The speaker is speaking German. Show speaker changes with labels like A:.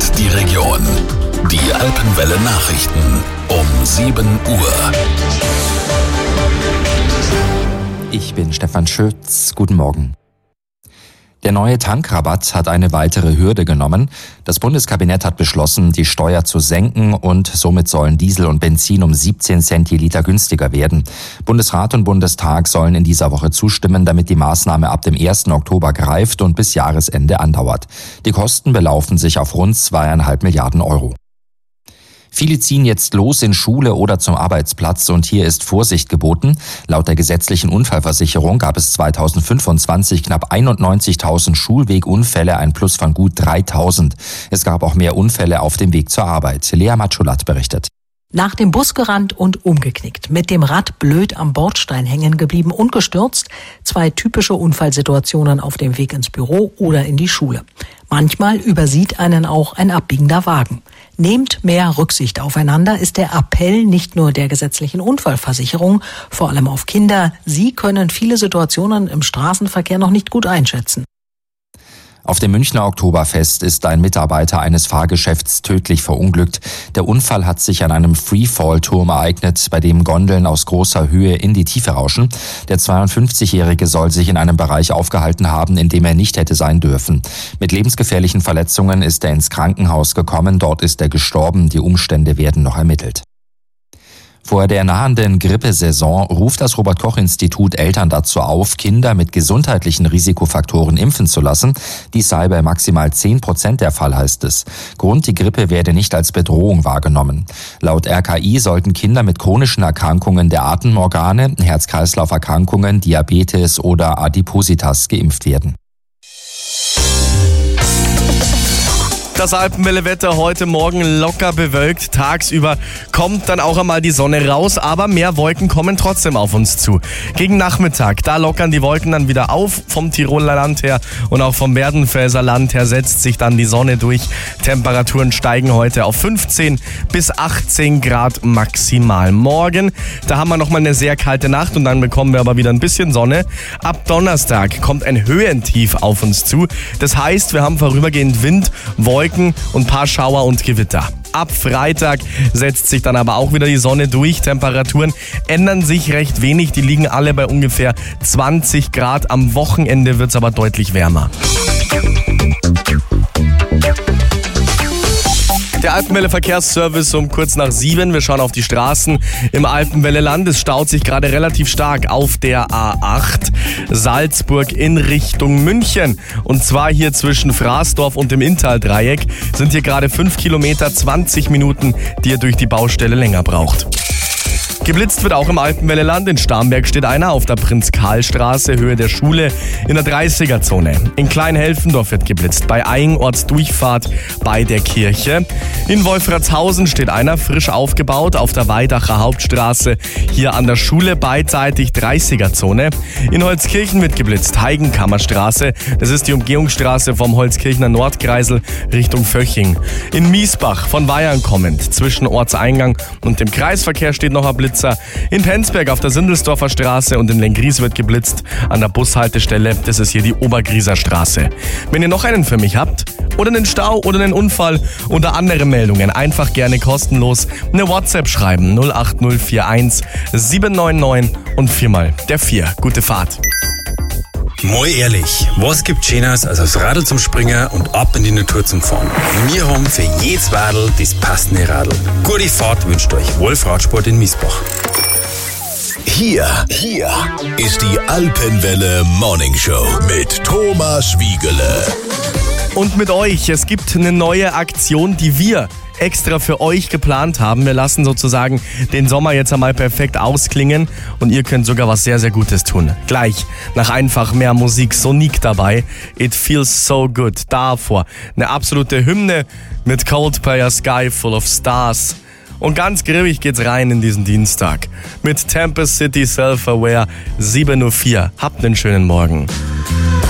A: die Region. Die Alpenwelle Nachrichten um 7 Uhr.
B: Ich bin Stefan Schütz. Guten Morgen. Der neue Tankrabatt hat eine weitere Hürde genommen. Das Bundeskabinett hat beschlossen, die Steuer zu senken und somit sollen Diesel und Benzin um 17 Cent je Liter günstiger werden. Bundesrat und Bundestag sollen in dieser Woche zustimmen, damit die Maßnahme ab dem 1. Oktober greift und bis Jahresende andauert. Die Kosten belaufen sich auf rund 2,5 Milliarden Euro. Viele ziehen jetzt los in Schule oder zum Arbeitsplatz und hier ist Vorsicht geboten. Laut der gesetzlichen Unfallversicherung gab es 2025 knapp 91.000 Schulwegunfälle, ein Plus von gut 3.000. Es gab auch mehr Unfälle auf dem Weg zur Arbeit. Lea Matschulat berichtet.
C: Nach dem Bus gerannt und umgeknickt, mit dem Rad blöd am Bordstein hängen geblieben und gestürzt. 2 typische Unfallsituationen auf dem Weg ins Büro oder in die Schule. Manchmal übersieht einen auch ein abbiegender Wagen. Nehmt mehr Rücksicht aufeinander, ist der Appell nicht nur der gesetzlichen Unfallversicherung, vor allem auf Kinder. Sie können viele Situationen im Straßenverkehr noch nicht gut einschätzen.
B: Auf dem Münchner Oktoberfest ist ein Mitarbeiter eines Fahrgeschäfts tödlich verunglückt. Der Unfall hat sich an einem Freefall-Turm ereignet, bei dem Gondeln aus großer Höhe in die Tiefe rauschen. Der 52-Jährige soll sich in einem Bereich aufgehalten haben, in dem er nicht hätte sein dürfen. Mit lebensgefährlichen Verletzungen ist er ins Krankenhaus gekommen. Dort ist er gestorben. Die Umstände werden noch ermittelt. Vor der nahenden Grippesaison ruft das Robert-Koch-Institut Eltern dazu auf, Kinder mit gesundheitlichen Risikofaktoren impfen zu lassen. Dies sei bei maximal 10% der Fall, heißt es. Grund, die Grippe werde nicht als Bedrohung wahrgenommen. Laut RKI sollten Kinder mit chronischen Erkrankungen der Atemorgane, Herz-Kreislauf-Erkrankungen, Diabetes oder Adipositas geimpft werden.
D: Das Alpenwelle-Wetter heute Morgen locker bewölkt. Tagsüber kommt dann auch einmal die Sonne raus, aber mehr Wolken kommen trotzdem auf uns zu. Gegen Nachmittag, da lockern die Wolken dann wieder auf. Vom Tiroler Land her und auch vom Werdenfelser Land her setzt sich dann die Sonne durch. Temperaturen steigen heute auf 15 bis 18 Grad maximal. Morgen, da haben wir nochmal eine sehr kalte Nacht und dann bekommen wir aber wieder ein bisschen Sonne. Ab Donnerstag kommt ein Höhentief auf uns zu. Das heißt, wir haben vorübergehend Wind, Wolken und ein paar Schauer und Gewitter. Ab Freitag setzt sich dann aber auch wieder die Sonne durch. Temperaturen ändern sich recht wenig. Die liegen alle bei ungefähr 20 Grad. Am Wochenende wird es aber deutlich wärmer. Der Alpenwelle Verkehrsservice um kurz nach 7. Wir schauen auf die Straßen im Alpenwelle Land. Es staut sich gerade relativ stark auf der A8 Salzburg in Richtung München. Und zwar hier zwischen Fraßdorf und dem Inntal-Dreieck sind hier gerade 5 Kilometer, 20 Minuten, die ihr durch die Baustelle länger braucht. Geblitzt wird auch im Alpenwelle Land. In Starnberg steht einer auf der Prinz-Karl-Straße, Höhe der Schule, in der 30er-Zone. In Kleinhelfendorf wird geblitzt, bei Aing, Ortsdurchfahrt bei der Kirche. In Wolfratshausen steht einer, frisch aufgebaut, auf der Weidacher Hauptstraße, hier an der Schule, beidseitig 30er-Zone. In Holzkirchen wird geblitzt, Heigenkammerstraße, das ist die Umgehungsstraße vom Holzkirchener Nordkreisel Richtung Vöching. In Miesbach, von Weihern kommend, zwischen Ortseingang und dem Kreisverkehr steht noch ein Blitzer. In Penzberg auf der Sindelsdorfer Straße und in Lenggries wird geblitzt. An der Bushaltestelle, das ist hier die Obergrieser Straße. Wenn ihr noch einen für mich habt, oder einen Stau oder einen Unfall oder andere Meldungen, einfach gerne kostenlos eine WhatsApp schreiben. 08041 799 und 4 der 4. Gute Fahrt.
E: Mal ehrlich, was gibt Schöneres als aufs Radl zum Springen und ab in die Natur zum Fahren? Wir haben für jedes Radl das passende Radl. Gute Fahrt wünscht euch Wolf Radsport in Miesbach.
A: Hier ist die Alpenwelle Morning Show mit Thomas Wiegele.
D: Und mit euch, es gibt eine neue Aktion, die wir extra für euch geplant haben. Wir lassen sozusagen den Sommer jetzt einmal perfekt ausklingen und ihr könnt sogar was sehr, sehr Gutes tun. Gleich nach einfach mehr Musik, Sonic dabei. It feels so good. Davor eine absolute Hymne mit Coldplay, A Sky Full of Stars. Und ganz grimmig geht's rein in diesen Dienstag. Mit Tempest City Self-Aware 7:04. Habt einen schönen Morgen.